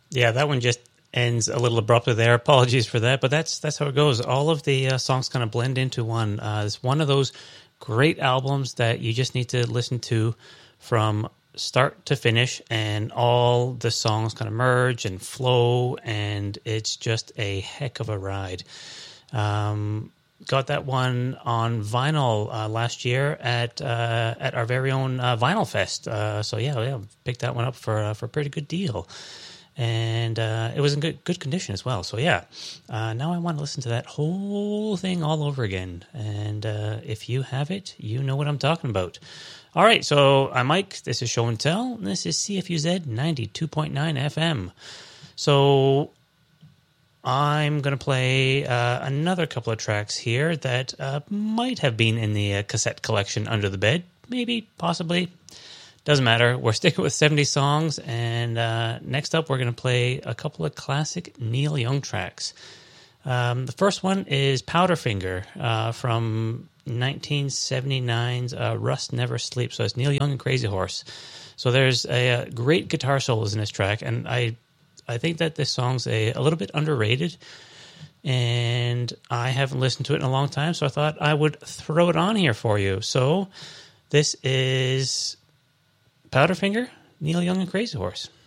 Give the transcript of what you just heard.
Yeah, that one just ends a little abruptly there. Apologies for that, but that's how it goes. All of the songs kind of blend into one. It's one of those great albums that you just need to listen to from start to finish, and all the songs kind of merge and flow, and it's just a heck of a ride. Got that one on vinyl last year at our very own Vinyl Fest. So yeah, picked that one up for a pretty good deal, and it was in good condition as well. So yeah, now I want to listen to that whole thing all over again. And if you have it, you know what I'm talking about. All right, so I'm Mike. This is Show and Tell, and this is CFUZ 92.9 FM. So I'm going to play another couple of tracks here that might have been in the cassette collection under the bed. Maybe, possibly. Doesn't matter. We're sticking with 70 songs, and next up we're going to play a couple of classic Neil Young tracks. The first one is Powderfinger from 1979's Rust Never Sleeps. So it's Neil Young and Crazy Horse. So there's a great guitar solos in this track, and I think that this song's a little bit underrated, and I haven't listened to it in a long time, so I thought I would throw it on here for you. So this is Powderfinger, Neil Young and Crazy Horse.